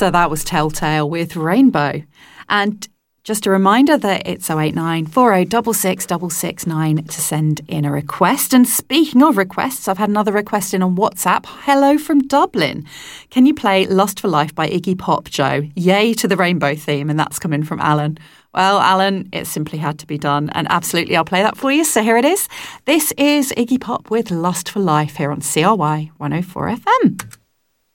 So that was Telltale with Rainbow. And just a reminder that it's 089 4066 669 to send in a request. And speaking of requests, I've had another request in on WhatsApp. Hello from Dublin. Can you play Lust for Life by Iggy Pop, Joe? Yay to the Rainbow theme. And that's coming from Alan. Well, Alan, it simply had to be done. And absolutely, I'll play that for you. So here it is. This is Iggy Pop with Lust for Life here on CRY 104 FM.